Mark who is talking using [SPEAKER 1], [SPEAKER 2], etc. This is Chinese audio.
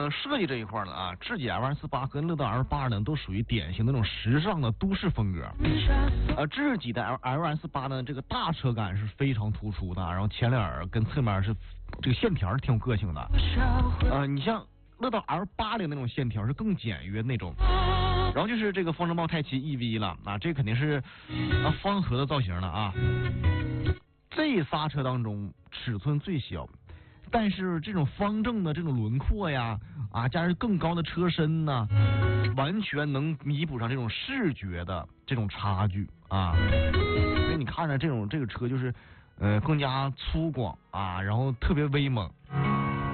[SPEAKER 1] 设计这一块呢啊，智己 L28跟乐道 L8呢都属于典型的那种时尚的都市风格。智己的 LS8呢，这个大车感是非常突出的，然后前脸跟侧面是这个线条是挺有个性的。你像乐道 L80那种线条是更简约那种。然后就是这个方程豹太七 EV 了啊，这肯定是方盒的造型了啊。这仨车当中尺寸最小，但是这种方正的这种轮廓呀啊，加上更高的车身呢，完全能弥补上这种视觉的这种差距啊。所以你看着这个车就是更加粗犷啊，然后特别威猛。